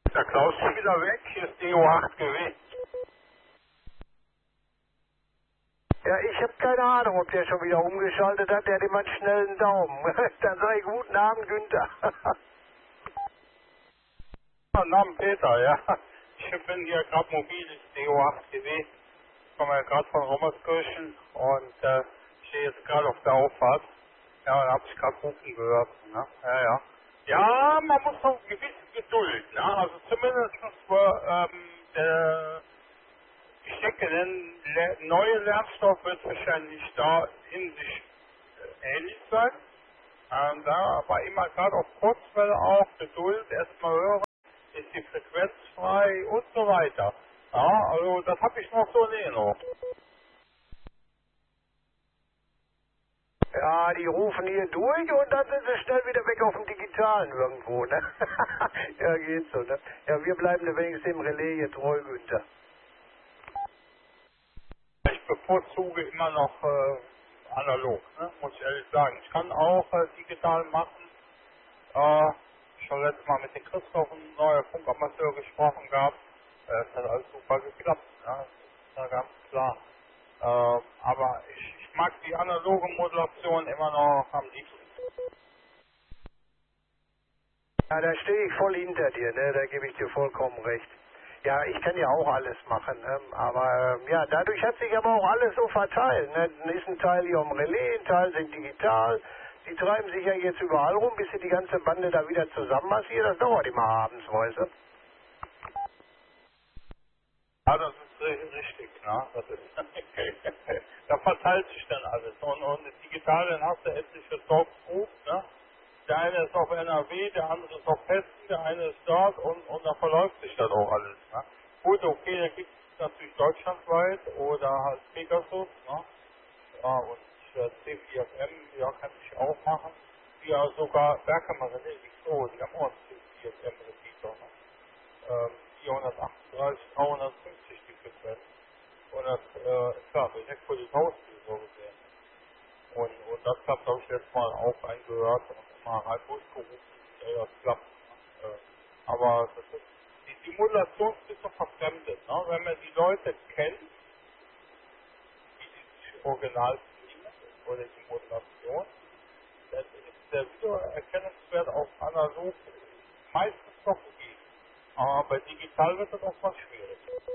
Der Klaus ist wieder weg, hier ist DO8 GW. Ja, ich habe keine Ahnung, ob der schon wieder umgeschaltet hat. Der hat immer einen schnellen Daumen. Dann sage ich guten Abend, Günther. Guten Abend, Peter, ja. Ich bin hier gerade mobil, DO8 GW. Ich komme ja gerade von Rommerskirchen und stehe jetzt gerade auf der Auffahrt. Ja, da habe ich gerade rufen gehört. Ne? Ja, ja. Ja, man muss noch eine gewisse Geduld. Ne? Also zumindest für ich denke, der neue Lernstoff wird wahrscheinlich da in sich ähnlich sein. Da war immer gerade auf Kurzwelle auch Geduld, erstmal hören, ist die Frequenz frei und so weiter. Ja, also das habe ich noch so in Erinnerung. Ja, die rufen hier durch und dann sind sie schnell wieder weg auf dem Digitalen irgendwo, ne? Ja, geht so, ne? Ja, wir bleiben wenigstens dem Relais hier treu, Günther. Ich bevorzuge immer noch analog, ne? Muss ich ehrlich sagen. Ich kann auch digital machen. Ich habe letztes Mal mit dem Christoph, ein neuer Funkamateur, gesprochen gehabt. Es hat alles super geklappt, ne? Das ist ja ganz klar. Aber ich mag die analoge Modulation immer noch am liebsten. Ja, da stehe ich voll hinter dir, ne? Da gebe ich dir vollkommen recht. Ja, ich kann ja auch alles machen, ne? Aber ja, dadurch hat sich aber auch alles so verteilt, ne? Dann ist ein Teil hier am Relais, ein Teil sind digital. Die treiben sich ja jetzt überall rum, bis sie die ganze Bande da wieder zusammenmassieren. Das dauert immer abends, weißt du? Ja, das ist richtig, ne? Das ist da verteilt sich dann alles. Und digital, dann hast du etliche Talkgroups, ne? Der eine ist auf NRW, der andere ist auf Hessen, der eine ist dort und da verläuft sich das auch alles, ne? Gut, okay, da gibt es natürlich deutschlandweit oder halt Pegasus, ne? Ja, und C4FM, ja, kann ich auch machen. Ja, sogar Bergkammer, nicht so, die haben auch einen C4FM-Repeater, ne? 438, 350 die Frequenz. Und das, klar, direkt vor die Haustür so gesehen. Und das habe ich jetzt mal auch eingehört und mal halt durchgerufen, das klappt. Aber das ist, die Simulation ist ein bisschen verfremdet, ne? Wenn man die Leute kennt, die sich original fliegen oder die Modulation, dann ist der Wiedererkennungswert auf analog meistens noch gegeben. Aber bei digital wird das auch mal schwierig.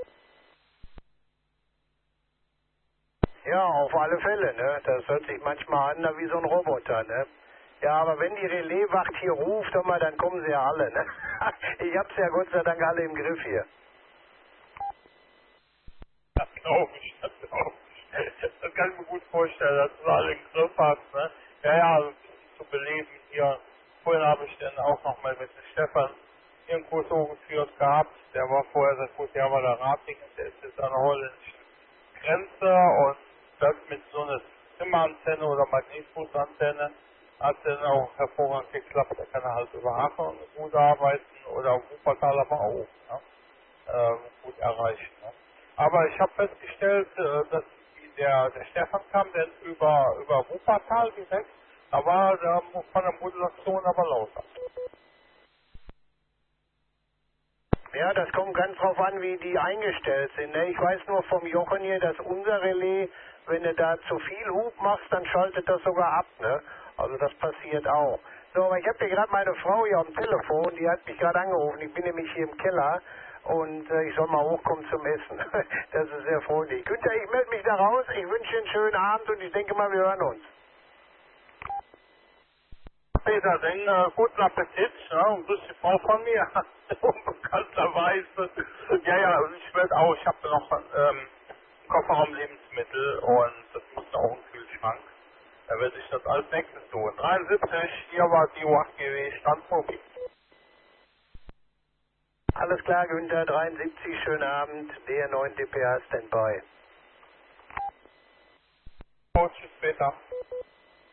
Ja, auf alle Fälle, ne? Das hört sich manchmal an wie so ein Roboter, ne? Ja, aber wenn die Relaiswacht hier ruft, hör mal, dann kommen sie ja alle, ne? Ich hab's ja Gott sei Dank alle im Griff hier. Das glaube ich, das glaube ich. Das kann ich mir gut vorstellen, dass du alle im Griff hast, ne? Ja, ja, also zu beleben hier. Vorhin habe ich dann auch noch mal mit dem Stefan irgendwo so geführt gehabt. Der war vorher seit 5 Jahren bei der Rating, der ist jetzt an der holländischen Grenze und das mit so einer Zimmerantenne oder Magnetbusantenne hat dann auch hervorragend geklappt. Da kann er halt über Hafen gut arbeiten oder Wuppertal aber auch, ne? Gut erreichen. Ne? Aber ich habe festgestellt, dass der Stefan kam dann über Wuppertal direkt, da war der von der Modulation aber lauter. Ja, das kommt ganz drauf an, wie die eingestellt sind, ne? Ich weiß nur vom Jochen hier, dass unser Relais, wenn du da zu viel Hub machst, dann schaltet das sogar ab, ne? Also das passiert auch. So, aber ich habe hier gerade meine Frau hier am Telefon, die hat mich gerade angerufen. Ich bin nämlich hier im Keller und ich soll mal hochkommen zum Essen. Das ist sehr freundlich. Günther, ich melde mich da raus. Ich wünsche dir einen schönen Abend und ich denke mal, wir hören uns. Peter, dann guten Appetit, ja, und grüß die Frau von mir, unbekannterweise. Ja, ja, und ich werde auch, ich habe noch Kofferraum Lebensmittel und das muss auch im Kühlschrank. Da werde ich das als nächstes tun. 73, hier war die UAGW Standprofi. Alles klar, Günther, 73, schönen Abend, DR9 DPA Standby. Oh, tschüss, Peter.